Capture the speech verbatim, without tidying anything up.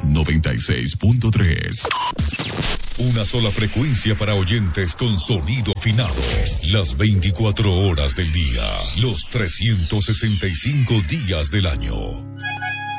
noventa y seis punto tres. Una sola frecuencia para oyentes con sonido afinado. Las veinticuatro horas del día, los trescientos sesenta y cinco días del año.